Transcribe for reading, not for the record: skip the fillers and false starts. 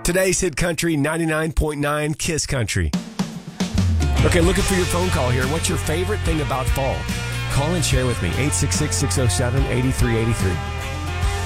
Today's Hit Country 99.9 Kiss Country. Okay, looking for your phone call here. What's your favorite thing about fall? Call and share with me. 866-607-8383.